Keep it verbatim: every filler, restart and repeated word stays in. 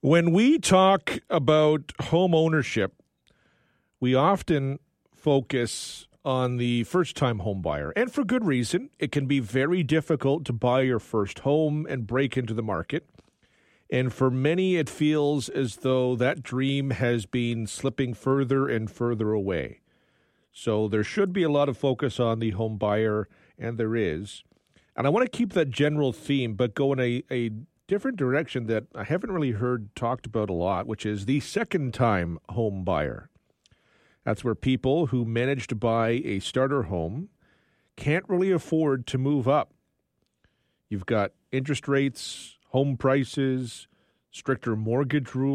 When we talk about home ownership, we often focus on the first-time home buyer, and for good reason. It can be very difficult to buy your first home and break into the market. And for many, it feels as though that dream has been slipping further and further away. So there should be a lot of focus on the home buyer, and there is. And I want to keep that general theme, but go in a, a different direction that I haven't really heard talked about a lot, which is the second-time home buyer. That's where people who manage to buy a starter home can't really afford to move up. You've got interest rates, home prices, stricter mortgage rules.